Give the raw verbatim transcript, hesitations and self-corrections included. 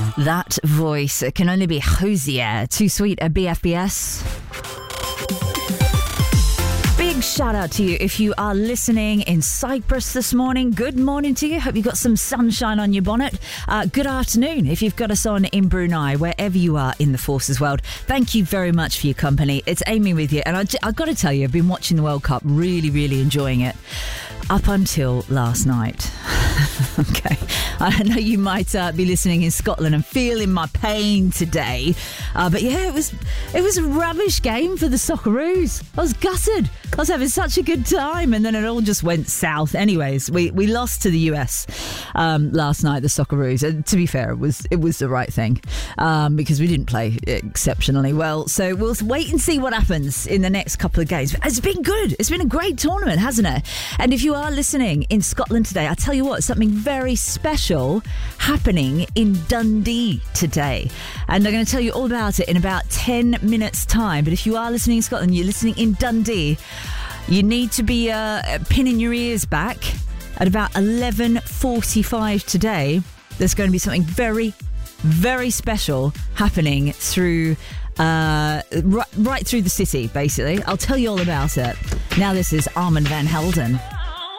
That voice can only be Hosier. Too Sweet at B F B S. Big shout out to you if you are listening in Cyprus this morning. Good morning to you. Hope you got some sunshine on your bonnet. Uh, good afternoon if you've got us on in Brunei, wherever you are in the Forces world. Thank you very much for your company. It's Amy with you. And I, I've got to tell you, I've been watching the World Cup, really, really enjoying it. Up until last night. Okay. I know you might uh, be listening in Scotland and feeling my pain today. Uh, but yeah, it was it was a rubbish game for the Socceroos. I was gutted. I was having such a good time, and then it all just went south. Anyways, we, we lost to the U S um, last night, the Socceroos. And to be fair, it was it was the right thing um, because we didn't play exceptionally well. So we'll wait and see what happens in the next couple of games. But it's been good. It's been a great tournament, hasn't it? And if you are listening in Scotland today, I tell you what, something very special happening in Dundee today. And I'm going to tell you all about it in about ten minutes time. But if you are listening in Scotland, you're listening in Dundee, you need to be uh, pinning your ears back at about eleven forty-five today. There's going to be something very, very special happening through uh, right, right through the city, basically. I'll tell you all about it. Now this is Armand van Helden.